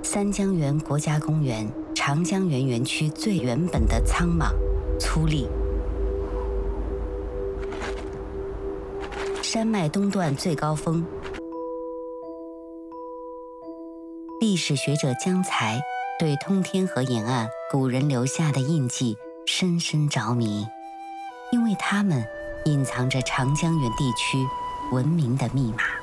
三江源国家公园长江源园区最原本的苍莽、粗粝，山脉东段最高峰。历史学者江才对通天河沿岸古人留下的印记深深着迷，因为它们隐藏着长江源地区文明的密码。